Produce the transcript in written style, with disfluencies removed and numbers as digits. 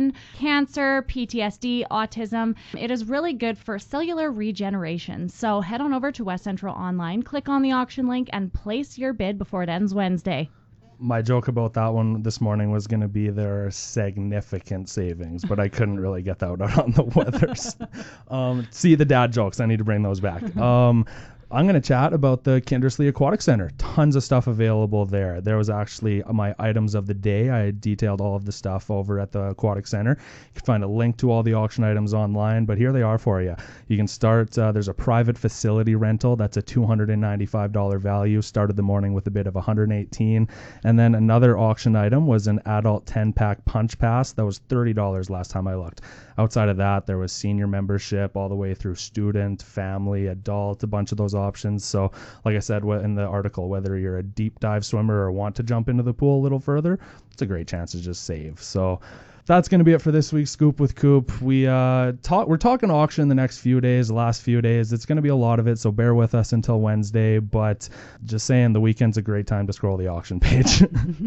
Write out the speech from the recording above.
depression, cancer, PTSD, autism. It is really good for cellular regeneration. So head on over to West Central Online, click on the auction link, and place your bid before it ends Wednesday. My joke about that one this morning was going to be there are significant savings, but I couldn't really get that out on the weathers. See the dad jokes. I need to bring those back. I'm going to chat about the Kindersley Aquatic Center. Tons of stuff available there. There was actually my items of the day. I detailed all of the stuff over at the Aquatic Center. You can find a link to all the auction items online, but here they are for you. You can start, there's a private facility rental. That's a $295 value. Started the morning with a bid of $118. And then another auction item was an adult 10-pack punch pass. That was $30 last time I looked. Outside of that, there was senior membership all the way through student, family, adult, a bunch of those options. So like I said in the article, whether you're a deep dive swimmer or want to jump into the pool a little further, it's a great chance to just save. So that's going to be it for this week's Scoop with Coop. We're talking auction the next few days, the last few days. It's going to be a lot of it, so bear with us until Wednesday. But just saying, the weekend's a great time to scroll the auction page.